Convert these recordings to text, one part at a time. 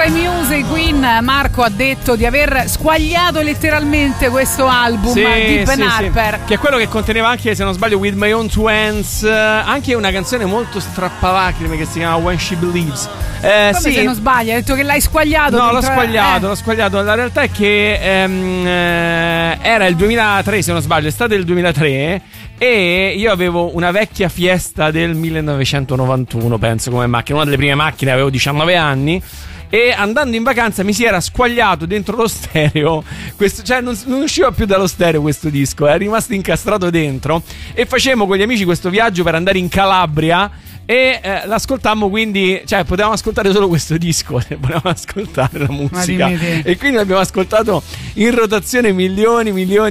Lo-Fi Music, Queen. Marco ha detto di aver squagliato letteralmente questo album di Ben Harper, che è quello che conteneva anche, se non sbaglio, With My Own Two Hands, anche una canzone molto strappalacrime che si chiama When She Believes. Se non sbaglio, hai detto che l'hai squagliato. No, l'ho squagliato. La realtà è che era il 2003, se non sbaglio, estate del 2003, e io avevo una vecchia Fiesta del 1991, penso, come macchina, una delle prime macchine, avevo 19 anni. E andando in vacanza mi si era squagliato dentro lo stereo questo, cioè non usciva più dallo stereo questo disco, è rimasto incastrato dentro, e facemmo con gli amici questo viaggio per andare in Calabria e l'ascoltammo, quindi cioè potevamo ascoltare solo questo disco, volevamo ascoltare la musica, e quindi l'abbiamo ascoltato in rotazione milioni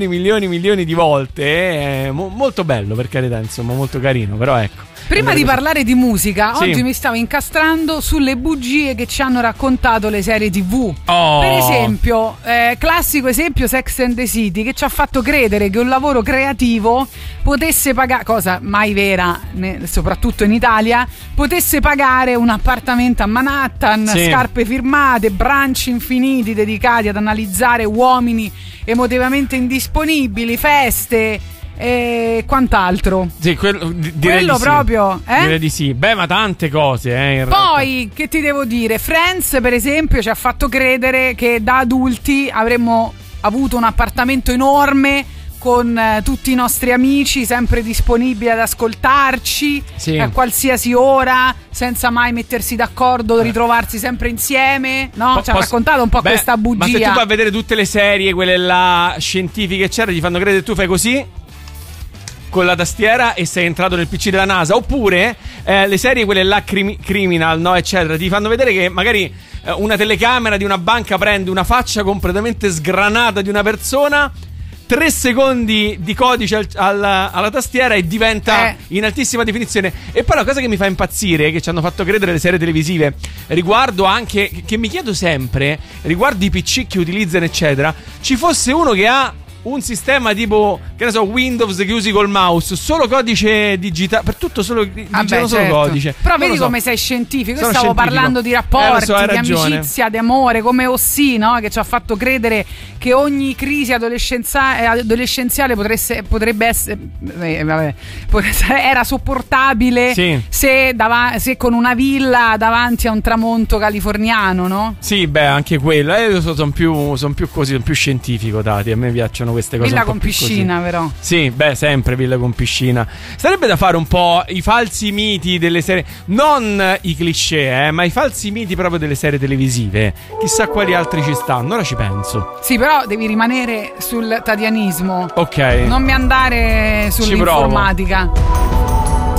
di volte, molto bello, per carità, insomma, molto carino, però ecco. Prima di parlare di musica, oggi mi stavo incastrando sulle bugie che ci hanno raccontato le serie TV. Per esempio, classico esempio, Sex and the City, che ci ha fatto credere che un lavoro creativo potesse pagare, cosa mai vera, soprattutto in Italia, potesse pagare un appartamento a Manhattan, scarpe firmate, brunch infiniti dedicati ad analizzare uomini emotivamente indisponibili, feste e quant'altro. Quello proprio, direi di sì. Beh, ma tante cose, in poi realtà. Che ti devo dire, Friends per esempio ci ha fatto credere che da adulti avremmo avuto un appartamento enorme con tutti i nostri amici sempre disponibili ad ascoltarci a qualsiasi ora, senza mai mettersi d'accordo, ritrovarsi sempre insieme, no? Ci ha raccontato un po' questa bugia. Ma se tu vai a vedere tutte le serie, quelle là scientifiche eccetera, ti fanno credere che tu fai così con la tastiera e sei entrato nel PC della NASA, oppure le serie quelle là criminal, no, eccetera, ti fanno vedere che magari una telecamera di una banca prende una faccia completamente sgranata di una persona, 3 secondi di codice alla tastiera e diventa in altissima definizione. E poi la cosa che mi fa impazzire, che ci hanno fatto credere le serie televisive, riguardo anche, che mi chiedo sempre, riguardo i PC che utilizzano eccetera, ci fosse uno che ha un sistema tipo, che ne so, Windows che usi col mouse, solo codice digitale, per tutto solo solo codice. Però vedi come sei scientifico. Io stavo parlando di rapporti, di amicizia, di amore, come Ossi, no? Che ci ha fatto credere che ogni crisi adolescenziale potrebbe essere era sopportabile se con una villa davanti a un tramonto californiano, no? Sì, beh, anche quella. Io sono più così, sono più scientifico, Tati. A me piacciono queste cose. Villa con piscina, così. però. Sì, beh, sempre villa con piscina. Sarebbe da fare un po' i falsi miti delle serie, non i cliché, ma i falsi miti proprio delle serie televisive. Chissà quali altri ci stanno, ora ci penso. Sì, però devi rimanere sul tatianismo. Ok. Non mi andare sull'informatica.